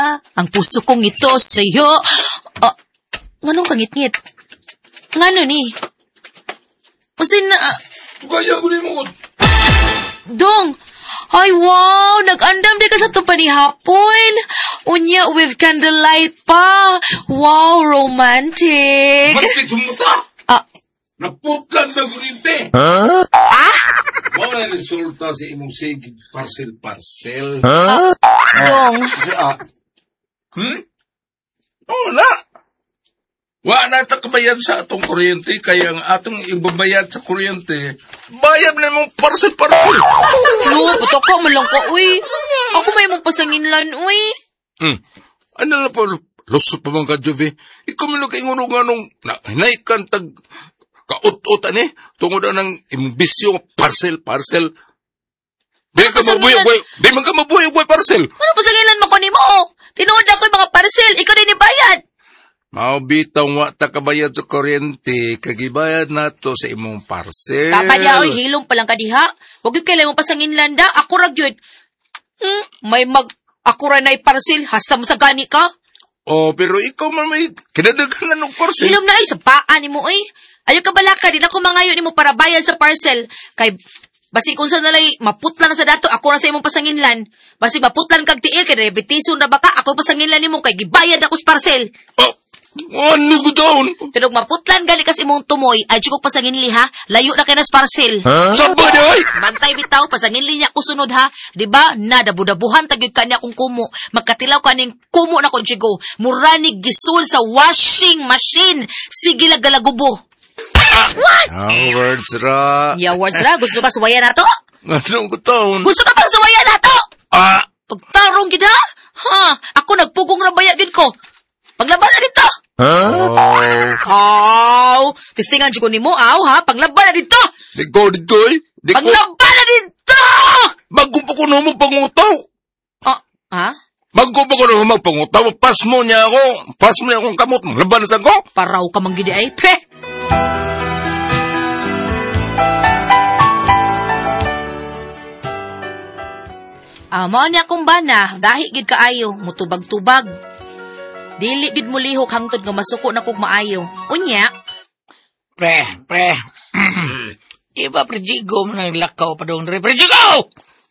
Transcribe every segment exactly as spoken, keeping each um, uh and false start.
Ang puso kong ito sa'yo. Oh, nganong kangit-ngit? Ngano ni? Masin na... Kaya ko rin mo. Dong! Ay, wow! Nag-andam di ka sa tupanihapon. Unya with candlelight pa. Wow, romantic. Mantik sumuta. Ah, Naputlan na gulinte. Huh? ah? Mao na resulta sa imong sigig parcel-parcel. Huh? Dong. Kasi, ah, hmm? Oo na. Wa na ta kabayad sa atong kuryente, kaya ang atong ibabayad sa kuryente, bayad na mong parcel-parcel. No, pato ka, malang ka, uy. Ako may mong pasanginlan, uy. Hmm. Ano na po, lusot pa bang ka, Jovi? Ikaw mo lang kayo nga nung na, hinaikan tag kaut-utan eh. Tungod na ng imbisyo, parcel, parcel. Di ka pasangilan? mabuhay-buhay, di man ka mabuhay-buhay parcel. Ano pasanginlan mo ko ni mo? Tinuod ako yung mga parcel, ikaw din ibayad. Maubitaw wa ta kabayad sa kuryente, kagibayad na to sa imong parcel. Kapadya, oy, hilong palang kadiha. Huwag yung kailan mo pasanginlan da, ako ra gyud. Hmm, may mag, ako ra na parcel, hasta mo sa gani ka. Oh, pero ikaw man may kinadaghan na ng parcel. Hilom na ay, sa paan ni mo, oy. Ayaw ka balaka, din ako mangayon ni mo para bayad sa parcel. Kay, basi kung saan nalay, maputlan na sa dato, ako na sa imong pasanginlan. Basi maputlan kag tiil, kay diabeteson na baka, ako pasanginlan ni mo, kay gibayad ako sa parcel. Oh, ano ko doon? Pero maputlan gali kas imong tumoy, ay ko pasanginli ha, layo na kay nas parcel. Huh? Saba na ay! Bantay bitaw, pasanginli niya ko sunod ha. Diba? Na, dabu-dabuhan tagyod ka niya kung kumo. Magkatilaw ka ning kumo na kong chigo. Muranig gisul sa washing machine. Sige lagalagubo. Ang words ra. Yawas ra, gusto ka suwaya na to? Ano ko doon? Gusto ka pang suwaya na to? Ah! Pagtarong gid ha? Ha, ako nagpugong rabaya gid ko. Paglaban na dito. Huh? Oh. Aw, tistingan jud ko nimo aw ha, paglaban na dito. Di ko, di ko eh. Di ko. Paglaban na dito. Bago pa ko naman pangutaw. Ah, ha? Bago pa ko naman magpangutaw. Pas mo niya ako. Pas mo niya akong kamot. Laban na sa ko. Paraw ka man gid ay pe. Amo ni akong bana, gahi gid kaayo, mutubag-tubag. Dili gid mo lihok hangtod nga masuko na kog maayo. Unya, Pre, pre. Iba prejigo mo nang lakaw pa doon. Prejigo!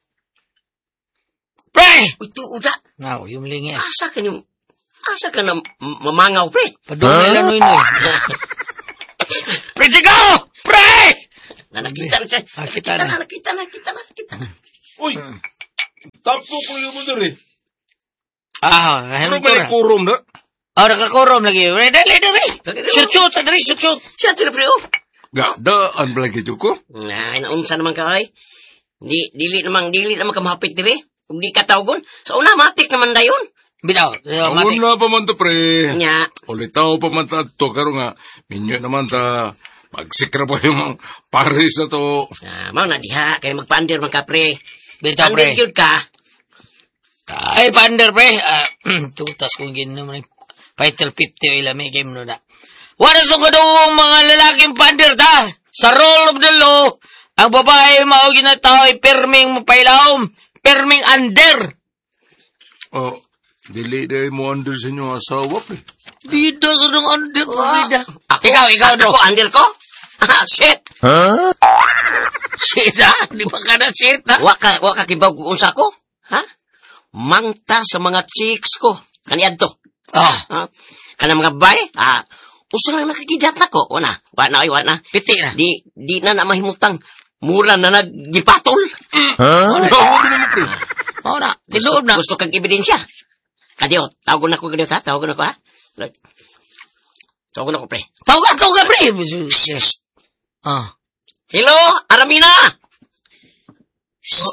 Pre! Ito, uda. Now, yung lingi. Asa ka yung... Asa ka na m- mamangaw, pre? Pa doon nila no yun. Prejigo! Pre! Na nakita na siya. Ah, Nakita kita na, na. nakita na, nakita na, nakita na. Uy! Tapo ko yung mo doon eh. Ah, Pero ano to may na? kurom na. Oh, nakakurom lagi. Pre, dali, dali. Shoot-shoot, dali, shoot-shoot. Siya, tira, pre, oh. Gandaan pala gito ko. Na, naunsa naman ka, ay. Di, dili naman, dili naman ka mahapit, dire. Kung di ka tawgon. Sa una, matik naman dayon. Bitaw. Ang Matik. una pa man to, pre. Nya, Ulitaw pa man ta to. Karo nga, minyo naman ta. Pagsikra pa yung pares na to. ah, mau na diha, kaya magpa-under man ka, pre. Bitaw, Under pre. yun ka. Ay, pander, pre. Ah, tutas kong gino naman. Vital fifty o ilami game no da. Wala sa kadong mga lalaking pander ta. Sa role of the law, ang babae mao ginatao ay perming mapailawom. Perming under. Oh, dili na mo under sa inyong asawa, pre. Dito sa nung under, pabida. Ako, Ikaw, ikaw, ako, do. under ko? Ah, shit. Huh? Shit, ha? Di ba ka na shit, ha? Waka, waka kibaw kung sa ko? Ha? Mangta sa mga chicks ko. Kaniad to. Ah, Ha? Kana mga bay, ah, uso lang nakikidat na ko. Wana, wana, ay, wana. piti na. Di, di na na mahimutang. Mura na naggipatol. Huh? Ano mo na mo, pre? Oo na, Gusto, tinuod na. gusto kang ebidensya. Kadiyo, tawagon ako kadiyo, ha? Tawagon ako, ha? Tawagon ako, pre. Tawag ka, tawag ka, pre. Yes. Ah. Hello, Aramina!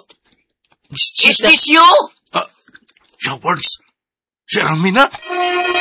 Is Shit, this you? Your words. Si Ramina?